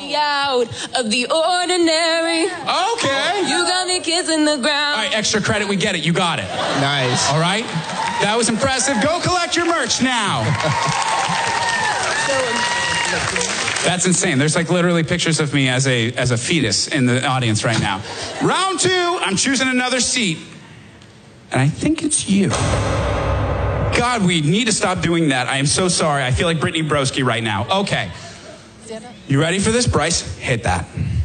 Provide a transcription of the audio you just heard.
me out of the ordinary. Okay. You got me kissing the ground. All right, extra credit. We get it. You got it. Nice. All right. That was impressive. Go collect your merch now. That's insane. There's like literally pictures of me as a fetus in the audience right now. Round 2, I'm choosing another seat. And I think it's you. God, we need to stop doing that. I am so sorry. I feel like Brittany Broski right now. Okay. You ready for this, Bryce? Hit that.